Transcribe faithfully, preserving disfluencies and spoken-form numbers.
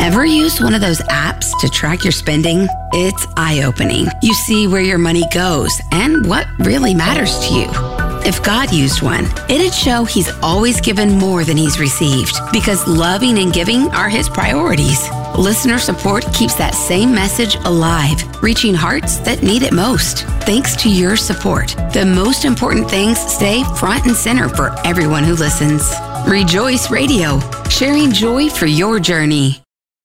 Ever used one of those apps to track your spending? It's eye-opening. You see where your money goes and what really matters to you. If God used one, it'd show He's always given more than He's received because loving and giving are His priorities. Listener support keeps that same message alive, reaching hearts that need it most. Thanks to your support, the most important things stay front and center for everyone who listens. Rejoice Radio, sharing joy for your journey.